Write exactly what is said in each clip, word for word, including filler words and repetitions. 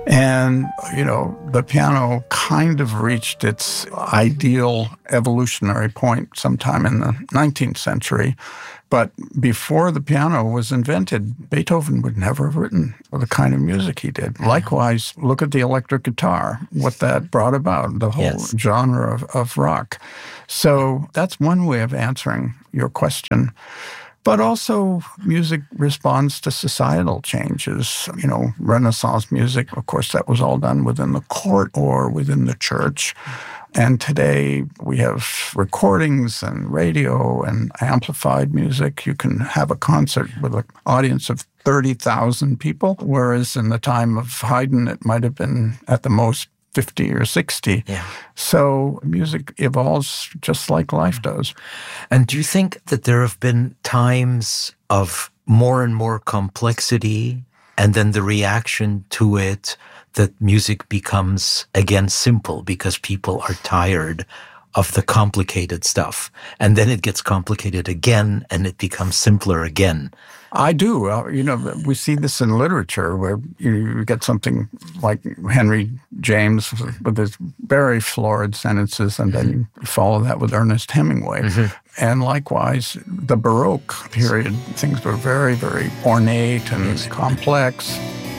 And, you know, the piano kind of reached its ideal evolutionary point sometime in the nineteenth century. But before the piano was invented, Beethoven would never have written the kind of music he did. Likewise, look at the electric guitar, what that brought about, the whole yes. genre of, of rock. So that's one way of answering your question. But also music responds to societal changes. You know, Renaissance music, of course, that was all done within the court or within the church. And today we have recordings and radio and amplified music. You can have a concert with an audience of thirty thousand people, whereas in the time of Haydn, it might have been at the most fifty or sixty. Yeah. So music evolves just like life does. And do you think that there have been times of more and more complexity and then the reaction to it that music becomes, again, simple because people are tired of the complicated stuff. And then it gets complicated again and it becomes simpler again? I do. Uh, you know, we see this in literature where you get something like Henry James with his very florid sentences, and then you follow that with Ernest Hemingway. Mm-hmm. And likewise, the Baroque period, things were very, very ornate and yes. complex.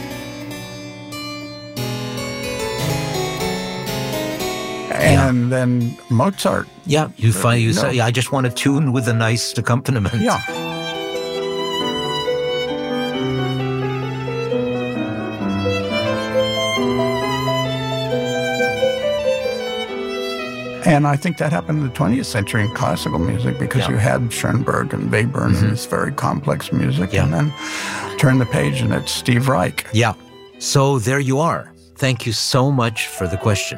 And yeah. then Mozart. Yeah, you find you no. say, I just want a tune with a nice accompaniment. Yeah. And I think that happened in the twentieth century in classical music because yeah. you had Schoenberg and Webern mm-hmm. and this very complex music. Yeah. And then turn the page and it's Steve Reich. Yeah. So there you are. Thank you so much for the question.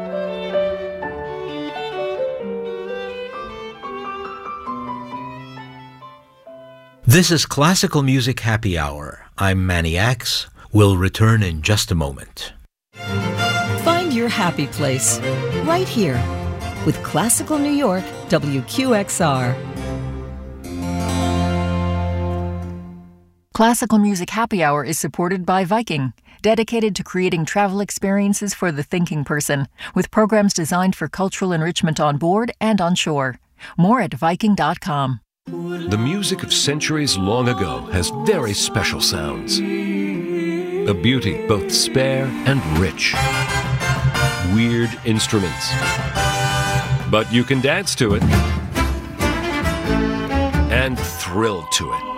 This is Classical Music Happy Hour. I'm Manny Axe. We'll return in just a moment. Find your happy place right here with Classical New York W Q X R. Classical Music Happy Hour is supported by Viking, dedicated to creating travel experiences for the thinking person, with programs designed for cultural enrichment on board and on shore. More at Viking dot com. The music of centuries long ago has very special sounds. A beauty both spare and rich. Weird instruments. But you can dance to it and thrill to it.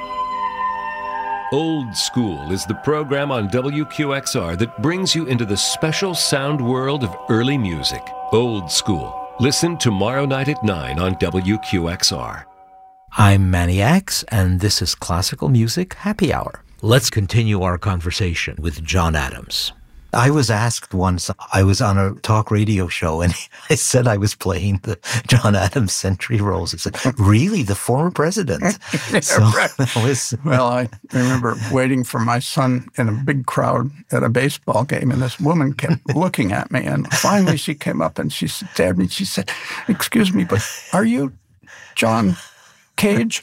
Old School is the program on W Q X R that brings you into the special sound world of early music. Old School. Listen tomorrow night at nine on W Q X R. I'm Manny Axe, and this is Classical Music Happy Hour. Let's continue our conversation with John Adams. I was asked once, I was on a talk radio show, and I said I was playing the John Adams Century Rolls. I said, really, the former president? Yeah, so right. that was, well, I remember waiting for my son in a big crowd at a baseball game, and this woman kept looking at me, and finally she came up and she stared at me and she said, excuse me, but are you John Cage?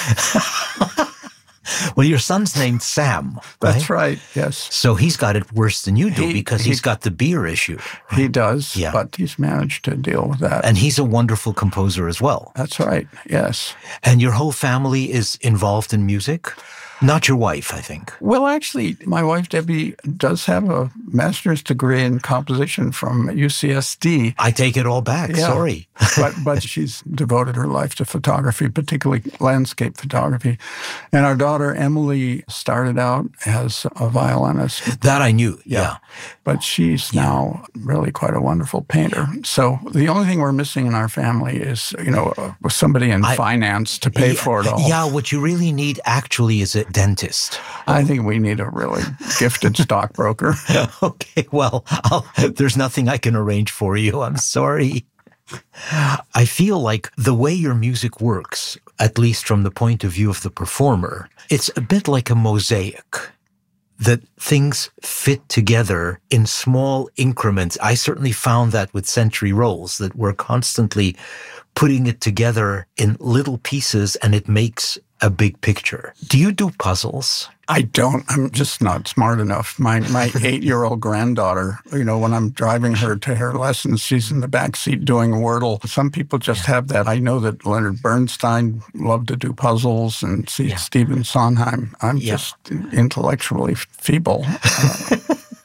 Well, your son's named Sam, right? That's right, yes. So he's got it worse than you do he, because he, he's got the beer issue. Right? He does, yeah. but he's managed to deal with that. And he's a wonderful composer as well. That's right, yes. And your whole family is involved in music? Not your wife, I think. Well, actually, my wife, Debbie, does have a master's degree in composition from U C S D. I take it all back. Yeah. Sorry. but but she's devoted her life to photography, particularly landscape photography. And our daughter, Emily, started out as a violinist. That I knew, yeah. yeah. But she's yeah. now really quite a wonderful painter. So the only thing we're missing in our family is, you know, uh, somebody in I, finance to pay yeah, for it all. Yeah, what you really need actually is a dentist. I think we need a really gifted stockbroker. Okay, well, I'll, there's nothing I can arrange for you. I'm sorry. I feel like the way your music works, at least from the point of view of the performer, it's a bit like a mosaic, that things fit together in small increments. I certainly found that with Century Rolls, that we're constantly putting it together in little pieces, and it makes a big picture. Do you do puzzles? I don't. I'm just not smart enough. My my eight-year-old granddaughter, you know, when I'm driving her to her lessons, she's in the back seat doing Wordle. Some people just have that. I know that Leonard Bernstein loved to do puzzles, and see Yeah. Stephen Sondheim. I'm Yeah. just intellectually feeble. Uh,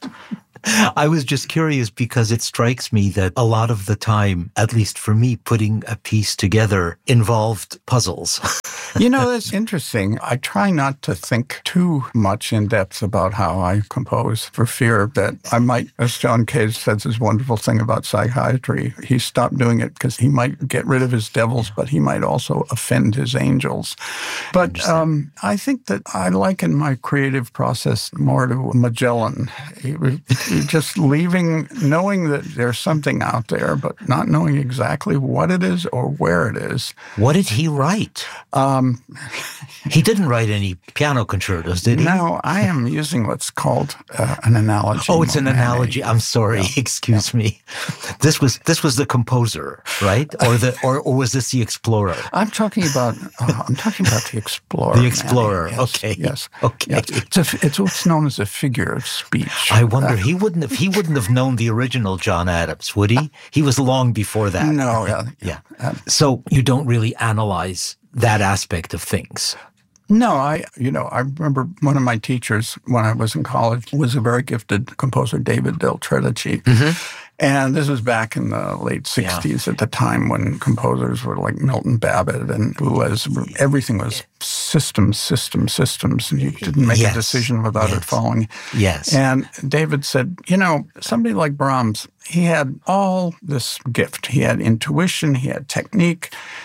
I was just curious because it strikes me that a lot of the time, at least for me, putting a piece together involved puzzles. You know, it's interesting. I try not to think too much in depth about how I compose for fear that I might, as John Cage says, this wonderful thing about psychiatry, he stopped doing it because he might get rid of his devils, but he might also offend his angels. But um, I think that I liken my creative process more to Magellan. He was just leaving, knowing that there's something out there, but not knowing exactly what it is or where it is. What did he write? Um, He didn't write any piano concertos, did he? No, I am using what's called uh, an analogy. Oh, it's an Manny. analogy. I'm sorry. Excuse me. This was this was the composer, right? Or the or, or was this the explorer? I'm talking about. Uh, I'm talking about the explorer. The explorer. Manny. Yes, Okay. Yes. Okay. Yes. It's, a, it's what's known as a figure of speech. I wonder Uh, he wouldn't have he wouldn't have known the original John Adams, would he? He was long before that. no. Yeah. Yeah. Uh, So you don't really analyze that aspect of things. No, I, you know, I remember one of my teachers when I was in college was a very gifted composer, David Del Tredici. Mm-hmm. And this was back in the late sixties at the time when composers were like Milton Babbitt and Boulez. Everything was systems, systems, systems, and you didn't make Yes. a decision without Yes. it following. Yes. And David said, you know, somebody like Brahms, he had all this gift. He had intuition, he had technique,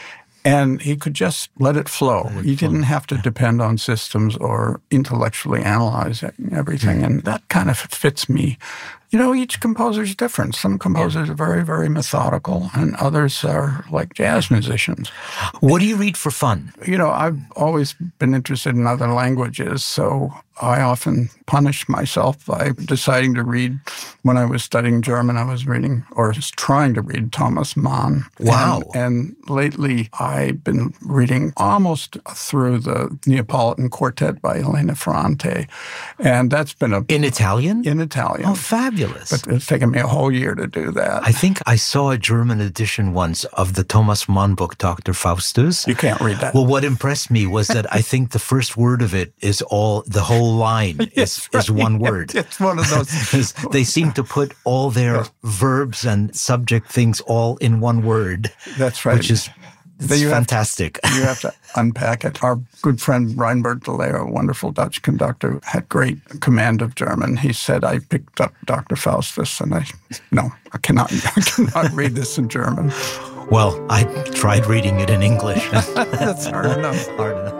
and he could just let it flow. He didn't have to depend on systems or intellectually analyze everything. And that kind of fits me. You know, each composer is different. Some composers are very, very methodical, and others are like jazz musicians. What do you read for fun? You know, I've always been interested in other languages, so I often punish myself by deciding to read. When I was studying German, I was reading, or was trying to read, Thomas Mann. Wow. And, and lately, I've been reading almost through the Neapolitan Quartet by Elena Ferrante, and that's been a In Italian? in Italian. Oh, fabulous. But it's taken me a whole year to do that. I think I saw a German edition once of the Thomas Mann book, Doctor Faustus. You can't read that. Well, what impressed me was that I think the first word of it is all, the whole line is, is one word. It's one of those. They seem to put all their verbs and subject things all in one word. That's right. Which is it's you have to- fantastic. You have to unpack it. Our good friend Reinbert de Leer, a wonderful Dutch conductor, had great command of German. He said, I picked up Doctor Faustus, and I, no, I cannot, I cannot read this in German. Well, I tried reading it in English. That's hard enough. Hard enough.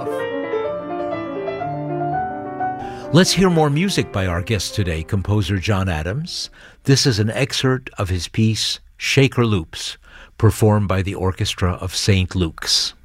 Let's hear more music by our guest today, composer John Adams. This is an excerpt of his piece, Shaker Loops, performed by the Orchestra of Saint Luke's.